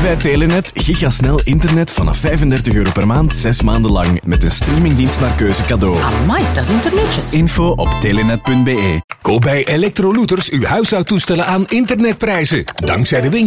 bij Telenet gigasnel internet vanaf €35 per maand, 6 maanden lang. Met een streamingdienst naar keuze cadeau. Amai, dat is internetjes. Info op telenet.be. Koop bij Electrolooters uw huishoudtoestellen aan internetprijzen. Dankzij de winkel.